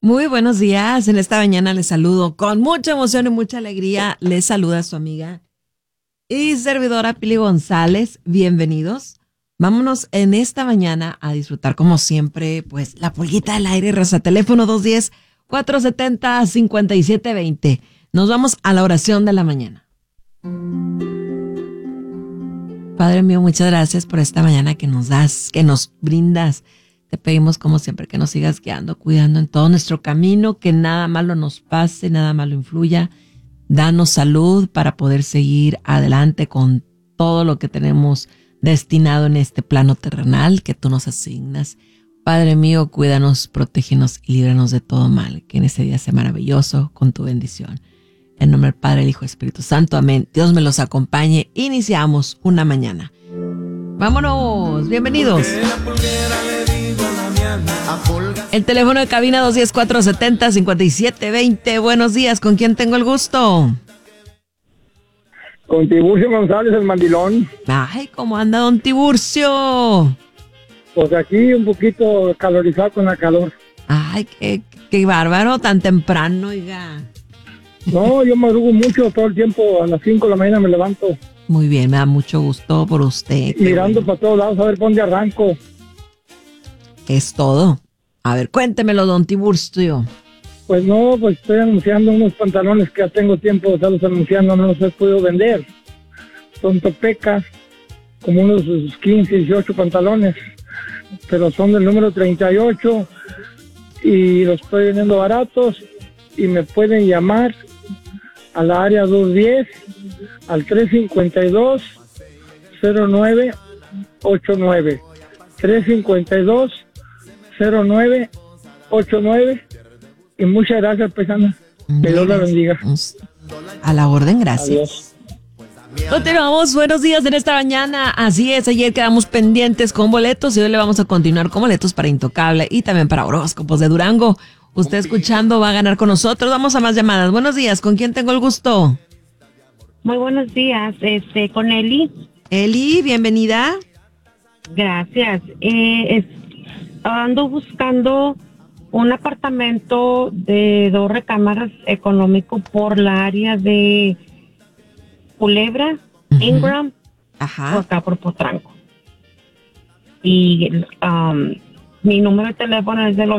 Muy buenos días. En esta mañana les saludo con mucha emoción y mucha alegría. Les saluda su amiga y servidora Pili González. Bienvenidos. Vámonos en esta mañana a disfrutar como siempre, pues la pulguita del aire, raza. Teléfono 210-470-5720. Nos vamos a la oración de la mañana. Padre mío, muchas gracias por esta mañana que nos das, que nos brindas. Te pedimos como siempre que nos sigas guiando, cuidando en todo nuestro camino, que nada malo nos pase, nada malo influya. Danos salud para poder seguir adelante con todo lo que tenemos destinado en este plano terrenal que tú nos asignas. Padre mío, cuídanos, protégenos y líbranos de todo mal. Que en ese día sea maravilloso con tu bendición. En nombre del Padre, el Hijo y Espíritu Santo. Amén. Dios me los acompañe. Iniciamos una mañana. ¡Vámonos! ¡Bienvenidos! El teléfono de cabina 210-470-5720. Buenos días, ¿con quién tengo el gusto? Con Tiburcio González, el mandilón. Ay, ¿cómo anda don Tiburcio? Pues aquí un poquito calorizado con la calor. Ay, qué bárbaro, tan temprano, oiga. No, yo madrugo mucho todo el tiempo, a las 5 de la mañana me levanto. Muy bien, me da mucho gusto por usted. Mirando para todos lados a ver por dónde arranco. Es todo. A ver, cuéntemelo, don Tiburcio. Pues no, pues estoy anunciando unos pantalones que ya tengo tiempo de estarlos anunciando, no los he podido vender. Son topecas, como unos 15, 18 pantalones, pero son del número 38 y los estoy vendiendo baratos y me pueden llamar a la área 210 al 352-0989. 352-0989. Y muchas gracias, paisana. Que Dios la bendiga. A la orden, gracias. Adiós. Continuamos, buenos días en esta mañana. Así es, ayer quedamos pendientes con boletos y hoy le vamos a continuar con boletos para Intocable y también para horóscopos de Durango. Usted escuchando va a ganar con nosotros. Vamos a más llamadas. Buenos días, ¿con quién tengo el gusto? Muy buenos días, con Eli. Eli, bienvenida. Gracias. Ando buscando un apartamento de 2 recámaras económico por la área de Culebra, Ingram, Ajá. o acá por Potranco. Y mi número de teléfono es del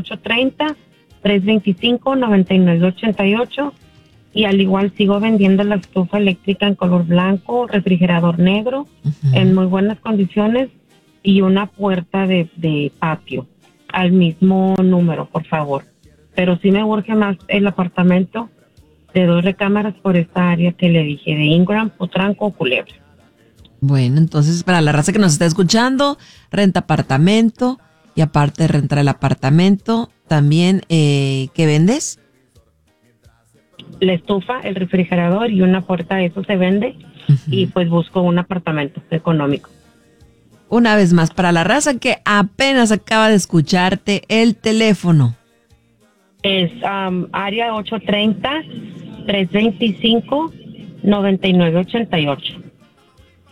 830-325-9988. Y al igual sigo vendiendo la estufa eléctrica en color blanco, refrigerador negro, en muy buenas condiciones y una puerta de patio al mismo número, por favor. Pero sí me urge más el apartamento de 2 recámaras por esta área que le dije, de Ingram, Potranco o Culebra. Bueno, entonces para la raza que nos está escuchando, renta apartamento y aparte de rentar el apartamento, también, ¿qué vendes? La estufa, el refrigerador y una puerta, eso se vende. Y pues busco un apartamento económico. Una vez más, para la raza que apenas acaba de escucharte, el teléfono. Es área 830-325-9988.